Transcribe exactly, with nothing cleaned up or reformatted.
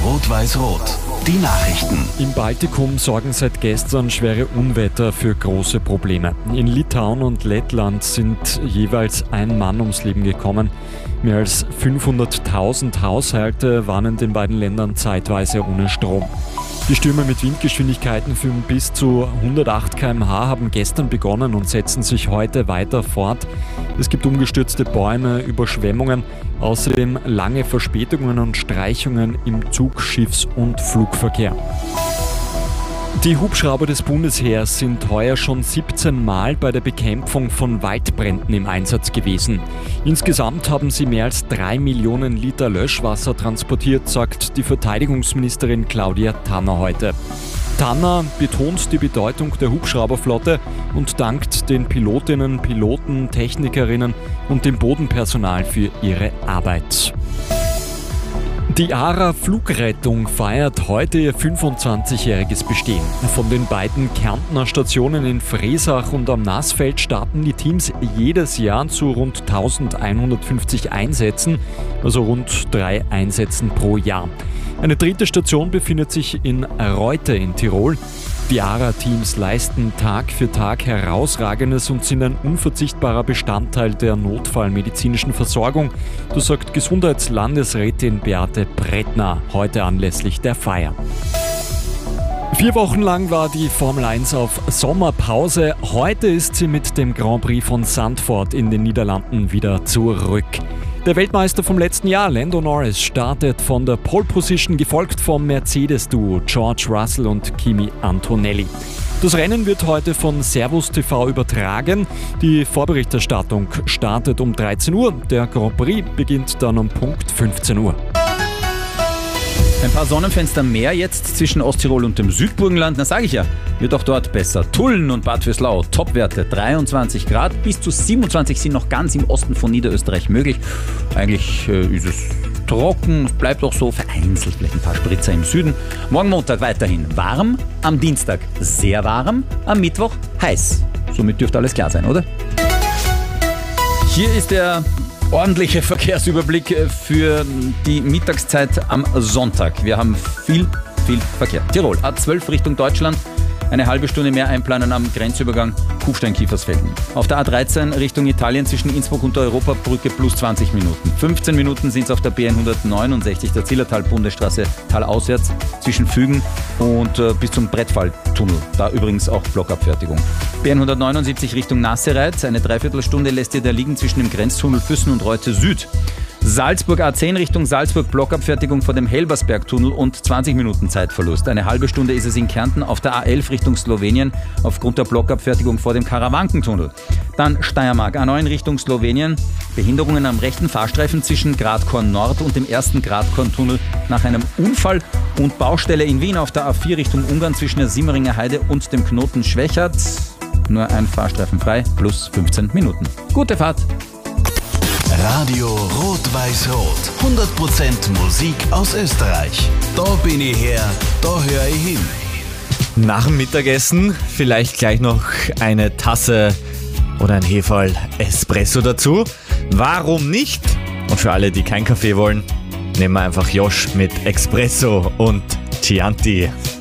Rot-Weiß-Rot. Die Nachrichten. Im Baltikum sorgen seit gestern schwere Unwetter für große Probleme. In Litauen und Lettland sind jeweils ein Mann ums Leben gekommen. Mehr als fünfhunderttausend Haushalte waren in den beiden Ländern zeitweise ohne Strom. Die Stürme mit Windgeschwindigkeiten von bis zu hundertacht Kilometer pro Stunde haben gestern begonnen und setzen sich heute weiter fort. Es gibt umgestürzte Bäume, Überschwemmungen, außerdem lange Verspätungen und Streichungen im Zug-, Schiffs- und Flugverkehr. Die Hubschrauber des Bundesheers sind heuer schon siebzehn Mal bei der Bekämpfung von Waldbränden im Einsatz gewesen. Insgesamt haben sie mehr als drei Millionen Liter Löschwasser transportiert, sagt die Verteidigungsministerin Claudia Tanner heute. Tanner betont die Bedeutung der Hubschrauberflotte und dankt den Pilotinnen, Piloten, Technikerinnen und dem Bodenpersonal für ihre Arbeit. Die ARA Flugrettung feiert heute ihr fünfundzwanzigjähriges Bestehen. Von den beiden Kärntner Stationen in Fresach und am Nassfeld starten die Teams jedes Jahr zu rund eintausendeinhundertfünfzig Einsätzen, also rund drei Einsätzen pro Jahr. Eine dritte Station befindet sich in Reute in Tirol. Die ARA-Teams leisten Tag für Tag Herausragendes und sind ein unverzichtbarer Bestandteil der notfallmedizinischen Versorgung, das sagt Gesundheitslandesrätin Beate Brettner heute anlässlich der Feier. Vier Wochen lang war die Formel eins auf Sommerpause. Heute ist sie mit dem Grand Prix von Zandvoort in den Niederlanden wieder zurück. Der Weltmeister vom letzten Jahr, Lando Norris, startet von der Pole Position, gefolgt vom Mercedes-Duo George Russell und Kimi Antonelli. Das Rennen wird heute von Servus T V übertragen. Die Vorberichterstattung startet um dreizehn Uhr. Der Grand Prix beginnt dann um Punkt fünfzehn Uhr. Ein paar Sonnenfenster mehr jetzt zwischen Osttirol und dem Südburgenland. Na, sage ich ja, wird auch dort besser. Tulln und Bad Vöslau, Topwerte dreiundzwanzig Grad, bis zu siebenundzwanzig sind noch ganz im Osten von Niederösterreich möglich. Eigentlich äh, ist es trocken, es bleibt auch so, vereinzelt vielleicht ein paar Spritzer im Süden. Morgen Montag weiterhin warm, am Dienstag sehr warm, am Mittwoch heiß. Somit dürfte alles klar sein, oder? Hier ist der ordentliche Verkehrsüberblick für die Mittagszeit am Sonntag. Wir haben viel, viel Verkehr. Tirol, A zwölf Richtung Deutschland. Eine halbe Stunde mehr einplanen am Grenzübergang Kufstein-Kiefersfelden. Auf der A dreizehn Richtung Italien zwischen Innsbruck und der Europabrücke plus zwanzig Minuten. fünfzehn Minuten sind es auf der B hundertneunundsechzig, der Zillertal-Bundesstraße talauswärts zwischen Fügen und äh, bis zum Brettfalltunnel. Da übrigens auch Blockabfertigung. B hundertneunundsiebzig Richtung Nassereit. Eine Dreiviertelstunde lässt ihr da liegen zwischen dem Grenztunnel Füssen und Reute Süd. Salzburg A zehn Richtung Salzburg, Blockabfertigung vor dem Helbersbergtunnel und zwanzig Minuten Zeitverlust. Eine halbe Stunde ist es in Kärnten auf der A elf Richtung Slowenien aufgrund der Blockabfertigung vor dem Karawankentunnel. Dann Steiermark A neun Richtung Slowenien. Behinderungen am rechten Fahrstreifen zwischen Gradkorn Nord und dem ersten Gradkorntunnel nach einem Unfall. Und Baustelle in Wien auf der A vier Richtung Ungarn zwischen der Simmeringer Heide und dem Knoten Schwächert. Nur ein Fahrstreifen frei, plus fünfzehn Minuten. Gute Fahrt! Radio Rot-Weiß-Rot. hundert Prozent Musik aus Österreich. Da bin ich her, da höre ich hin. Nach dem Mittagessen vielleicht gleich noch eine Tasse oder ein Heferl Espresso dazu. Warum nicht? Und für alle, die keinen Kaffee wollen, nehmen wir einfach Josh mit Espresso und Chianti.